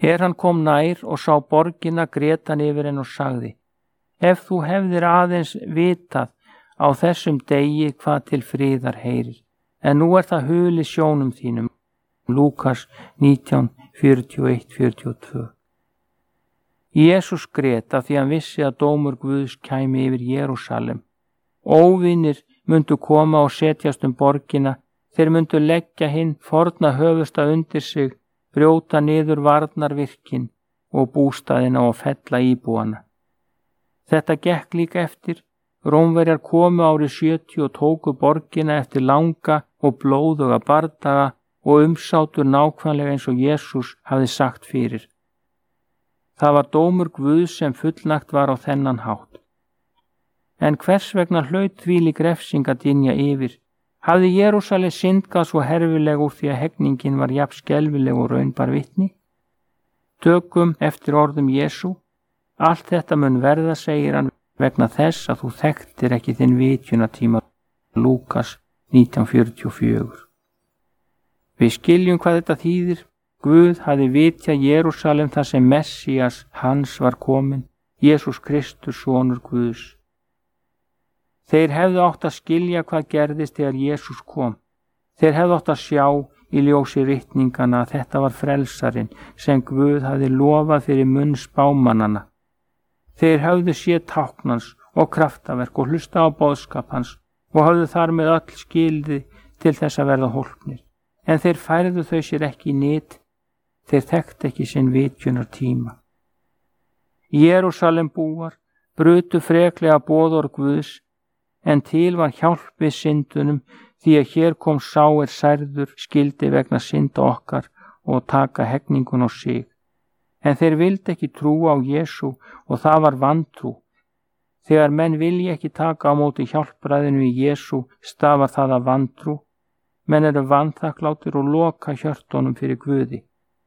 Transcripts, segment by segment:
Hann kom nær og sá borgina, grét hann yfir henni og sagði: Ef þú hefðir aðeins vitað á þessum degi hvað til friðar heyrir, en nú það hulið sjónum þínum. Lúkas 19:41-42. Jesús grét af því hann vissi að dómur Guðs kæmi yfir Jerúsalem. Óvinir myndu koma og setjast borgina, þeir myndu leggja hinn forna höfuðsta undir sig, brjóta niður varnarvirkin og bústaðina og fella íbúana. Þetta gekk líka eftir. Rómverjar komu árið 70 og tóku borgina eftir langa og blóðuga bardaga og umsátur nákvæmlega eins og Jesús hafði sagt fyrir. Það var dómur Guðs sem fullnagt var á þennan hátt. En hvers vegna hlaut þvílík refsing að dynja yfir? Hafði Jerúsalem syndgað svo herfileg úr því að hegningin var jafn skelfileg og raun bar vitni? Tökum eftir orðum Jesú: allt þetta mun verða, segir hann, vegna þess að þú þekktir ekki þinn vitjunartíma. Lúkas 19:44. Við skiljum hvað þetta þýðir. Guð hafði vitjað Jerúsalem þar sem Messías hans var kominn, Jesús Kristus, sonur Guðs. Þeir hefðu átt að skilja hvað gerðist þegar Jesús kom. Þeir hefðu átt að sjá í ljósi ritningana að þetta var frelsarinn sem Guð hafði lofað fyrir munn spámannana. Þeir höfðu séð tákn hans og kraftaverk og hlusta á boðskap hans og höfðu þar með öll skildi til þess að verða hólpnir. En þeir færðu þau sér ekki í nyt, þeir þekktu ekki sinn vitjunartíma. Jerúsalem búar brutu freklega boðorð Guðs, en til var hjálp við syndunum því að hér kom sá særður skildi vegna synda okkar og taka hegningun á sig. En þeir vildi ekki trúa á Jesú og það var vantrú. Þegar menn vilja ekki taka á móti hjálpræðinu í Jesú stafar það af vantrú. Menn eru vanþakklátir og loka hjörtunum fyrir Guði.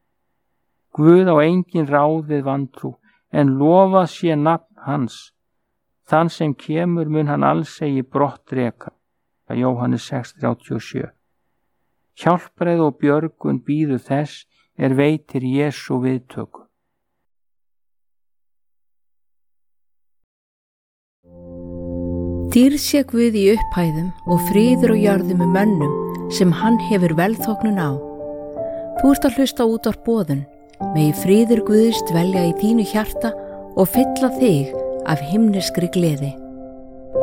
Guð á engin ráð við vantrú, en lofað sé nafn hans. Þann sem kemur mun hann alls eigi brott reka. Jóhannes 6:37. Hjálpræð og björgun bíður þess veitir Jesú viðtöku. Dýrð sé Guð í upphæðum og friður á jörðum með mönnum sem hann hefur velþóknun á. Þú ert að hlusta út á boðun, megi friður Guðs dvelja í þínu hjarta og fylla þig af himneskri gleði.